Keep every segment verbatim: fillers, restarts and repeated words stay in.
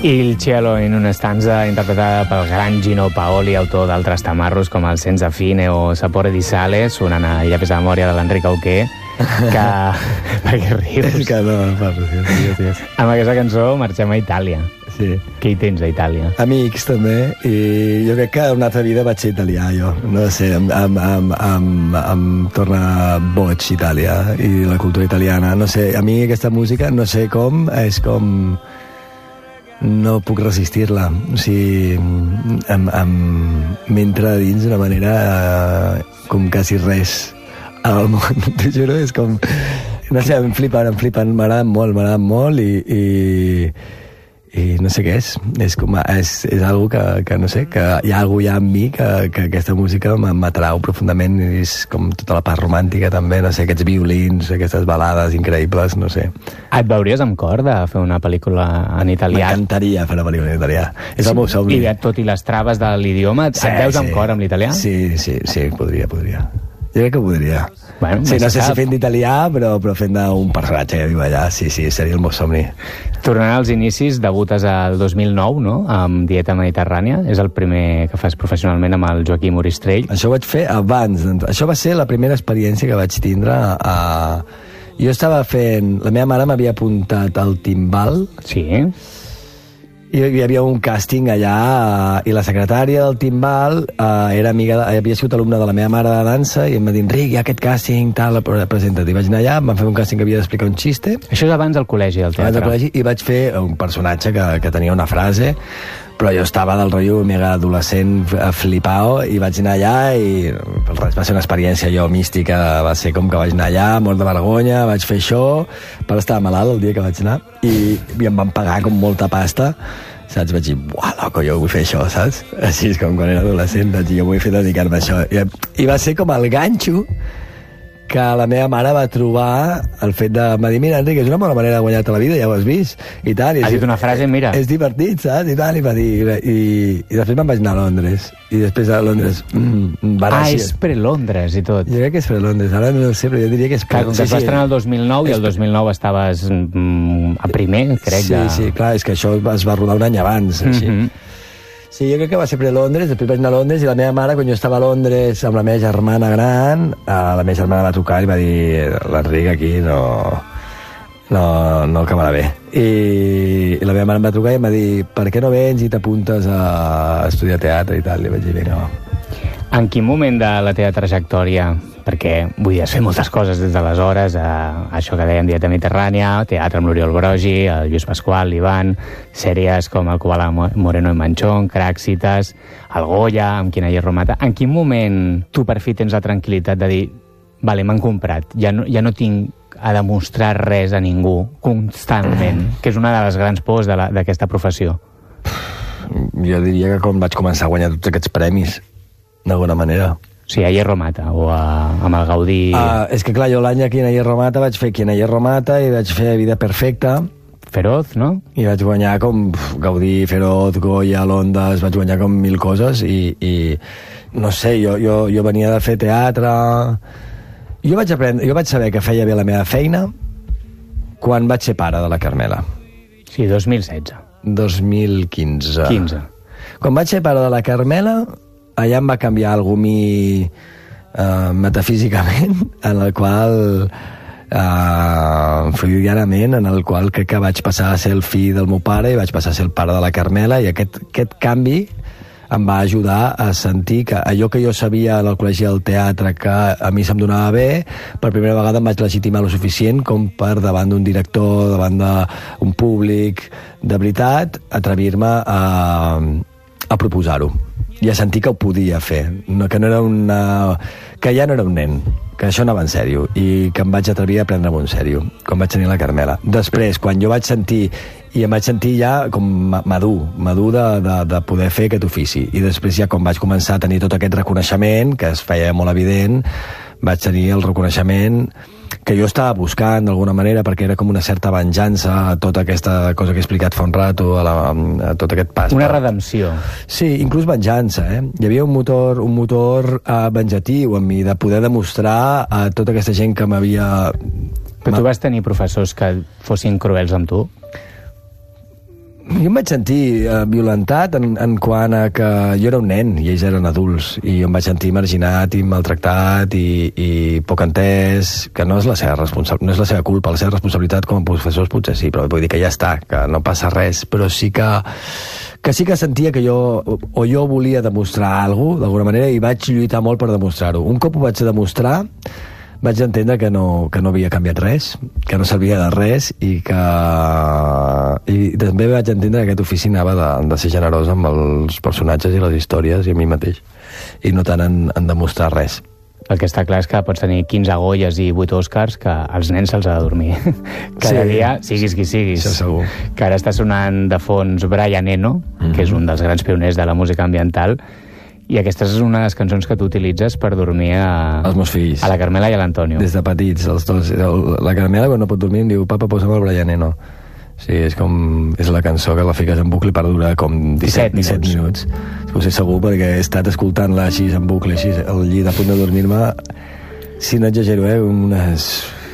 I il cielo in una stanza interpretada pel gran Gino Paoli, autor d'altres tamarros com el Senza Fine o Sapore di Sale, sonant a Ella pesa memòria de l'Enric Auqué, que... per què rius? És que no, parlo, sí, sí, sí. Amb aquesta cançó marxem a Itàlia. Sí. Què hi tens a Itàlia? Amics, també, i jo crec que una altra vida vaig ser italià, jo. No sé, em, em, em, em, em torna boig Itàlia i la cultura italiana. No sé, a mi aquesta música, no sé com, és com... no puc resistir-la. O sigui, em, em, m'entra dins d'una manera eh, com quasi res al món, t'ho juro, és com... No sé, em flipen, em flipen, m'agraden molt, m'agraden molt i, i, i no sé què és. És, com, és, és algo que, que, no sé, que hi ha algú ja en mi que, que aquesta música m'atrau profundament, és com tota la part romàntica també, no sé, aquests violins, aquestes balades increïbles, no sé. Et veuries amb cor de fer una pel·lícula en italià? M'encantaria fer una pel·lícula en italià. És sí, el meu somni. I tot i les traves de l'idioma, et sí, veus sí. amb cor amb l'italià? Sí, sí, sí, podria, podria. Jo crec que podria. Bueno, sí, no sé sap. si fent d'italià, però, però fent d'un personatge que viu allà, sí, sí, seria el meu somni. Tornant als inicis, debutes al dos mil nou, no?, amb Dieta Mediterrània. És el primer que fas professionalment amb el Joaquim Oristrell. Això ho vaig fer abans. Això va ser la primera experiència que vaig tindre a... Jo estava fent... La meva mare m'havia apuntat al timbal. Sí. I hi havia un càsting allà eh, i la secretària del timbal eh, era amiga, de, havia sigut alumna de la meva mare de dansa i em va dir, Enric, hi ha aquest càsting, tal, presenta't. I vaig anar allà, em van fer un càsting que havia d'explicar un xiste. Això és abans del col·legi, del teatre. Abans del col·legi, i vaig fer un personatge que, que tenia una frase, però jo estava del rotllo mega adolescent flipao i vaig anar allà i pel res va ser una experiència jo mística, va ser com que vaig anar allà, mort de vergonya, vaig fer això, però estava malalt el dia que vaig anar i, i em van pagar com molta pasta, saps? Vaig dir, buah, loco, jo vull fer això, saps? Així és com quan era adolescent, vaig dir, jo vull fer dedicar-me a això. I, I va ser com el ganxo que la meva mare va trobar el fet de... M'ha dit, mira, Enric, és una bona manera de guanyar-te la vida, ja ho has vist, i tal. I has dit una frase, mira. És divertit, saps? I tal, i va dir... I, i després me'n vaig anar a Londres. I després a Londres... Mm, ah, és pre-Londres i tot. Jo crec que és pre-Londres, ara no sé, però jo diria que és pre... Clar, com que es va estrenar el dos mil nou i el dos mil nou estaves mm, a primer, crec. Sí, de... sí, clar, és que això es va rodar un any abans, així. Mm-hmm. Sí, jo crec que va ser pre-Londres, després vaig anar a Londres i la meva mare, quan jo estava a Londres amb la meva germana gran, la meva germana va trucar i va dir, l'Enric aquí no, no, no acabarà bé. I, I la meva mare em va trucar i em va dir, per què no vens i t'apuntes a estudiar teatre i tal? I vaig dir, vinga, va. En quin moment de la teva trajectòria, perquè vull dir, has fet moltes coses des d'aleshores, a, a això que dèiem Dieta Mediterrània, teatre amb l'Oriol Brogi, el Lluís Pasqual, l'Ivan, sèries com el Cubala Moreno i Manchón, Craxitas, el Goya, amb Quina Hierro Mata. En quin moment tu per fi tens la tranquil·litat de dir, vale, m'han comprat, ja no, ja no tinc a demostrar res a ningú constantment, que és una de les grans pors d'aquesta professió? Jo diria que quan vaig començar a guanyar tots aquests premis, d'alguna manera. O sigui, a Hierro Mata, o a, amb el Gaudí... Uh, és que clar, jo l'any aquí a Hierro Mata vaig fer Quina Hierro Mata i vaig fer Vida Perfecta. Feroz, no? I vaig guanyar com pf, Gaudí, Feroz, Goya, Londes, vaig guanyar com mil coses i, i no sé, jo, jo, jo venia de fer teatre... Jo vaig, aprendre, jo vaig saber que feia bé la meva feina quan vaig ser pare de la Carmela. Sí, dos mil setze. dos mil quinze. quinze. Quan vaig ser pare de la Carmela, allà em va canviar algú mi eh, metafísicament, en el qual eh, freudianament, en el qual crec que vaig passar a ser el fill del meu pare i vaig passar a ser el pare de la Carmela, i aquest, aquest canvi em va ajudar a sentir que allò que jo sabia al col·legi del teatre que a mi se'm donava bé, per primera vegada em vaig legitimar lo suficient com per davant d'un director, davant d'un públic de veritat, atrevir-me a, a proposar-ho i a sentir que ho podia fer, no, que no era una... que ja no era un nen, que això anava en sèrio, i que em vaig atrevir a prendre-m'ho en sèrio, quan vaig tenir la Carmela. Després, quan jo vaig sentir, i em vaig sentir ja com madur, madur de, de, de poder fer aquest ofici, i després ja quan vaig començar a tenir tot aquest reconeixement, que es feia molt evident, vaig tenir el reconeixement que jo estava buscant d'alguna manera, perquè era com una certa venjança a tota aquesta cosa que he explicat fa un rato, a, la, a tot aquest pas. Una redempció. Sí, inclús venjança, eh? Hi havia un motor, un motor uh, venjatiu en mi, de poder demostrar a tota aquesta gent que m'havia... Però tu vas tenir professors que fossin cruels amb tu? Jo em vaig sentir uh, violentat en, en quant a que jo era un nen i ells eren adults, i jo em vaig sentir marginat i maltractat i, i poc entès, que no és la seva responsabilitat, no és la seva culpa, la seva responsabilitat com a professors potser sí, però vull dir que ja està, que no passa res, però sí que que sí que sentia que jo, o jo volia demostrar alguna cosa, d'alguna manera, i vaig lluitar molt per demostrar-ho. Un cop ho vaig demostrar, vaig entendre que no, que no havia canviat res, que no servia de res, i que... I també vaig entendre que aquest ofici anava de, de ser generós amb els personatges i les històries i a mi mateix, i no tant en, en demostrar res. El que està clar és que pots tenir quinze Goyes i vuit Oscars, que als nens se'ls ha de dormir cada sí, dia, siguis qui siguis. Això segur. Que ara està sonant de fons Brian Eno, mm-hmm. que és un dels grans pioners de la música ambiental, i aquesta és una de les cançons que tu utilitzes per dormir a... Els meus fills. A la Carmela i a l'Antonio. Des de petits, els dos. La Carmela, quan no pot dormir, em diu, papa, posa'm el Brian Eno. Sí, és com... És la cançó que la fiques en bucle per durar com disset, disset minuts. Ho sé segur, perquè he estat escoltant-la així en bucle, així, al llit a punt de dormir-me, si no exagero, eh, unes...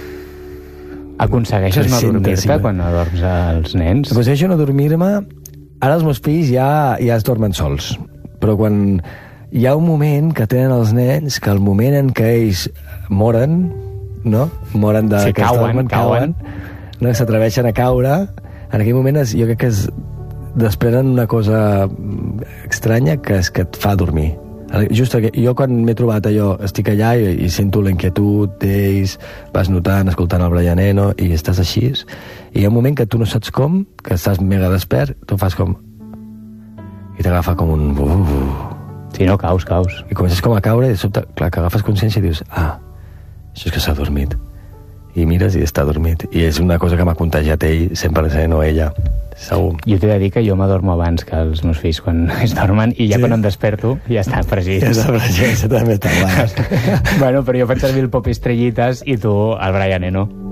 Aconsegueixes no dormir-te quan no dorms als nens? Aconsegueixo no dormir-me... Ara els meus fills ja, ja es dormen sols, però quan hi ha un moment que tenen els nens, que el moment en què ells moren, no? Moren de... Sí, que cauen, dormen, cauen. No? S'atreveixen a caure, en aquell moment es, jo crec que es desprenen una cosa estranya que és que et fa dormir. Just que jo quan m'he trobat allò, estic allà i, i sento la inquietud d'ells, vas notant, escoltant el Brian Eno, i estàs així, i hi ha un moment que tu no saps com, que estàs mega despert, tu fas com... i t'agafa com un... Sí, no, caus, caus. I comences com a caure, i de sobte, clar, que agafes consciència i dius, ah, això és que s'ha dormit. I mires i està dormit. I és una cosa que m'ha contagiat ell, cent per cent, o ella, segur. Jo t'he de dir que jo m'adormo abans que els meus fills quan es dormen, i ja sí? Quan em desperto ja estan fregits. Ja està fregit, això també està clar. Bueno, però jo faig servir el Pop Estrellitas i tu el Brian Eno.